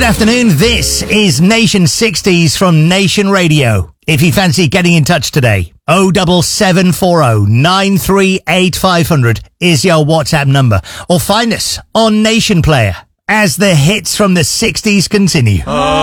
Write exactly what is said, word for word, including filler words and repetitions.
afternoon. This is Nation sixties from Nation Radio. If you fancy getting in touch today, oh double seven four oh nine three eight five hundred is your WhatsApp number. Or find us on Nation Player as the hits from the sixties continue. Oh.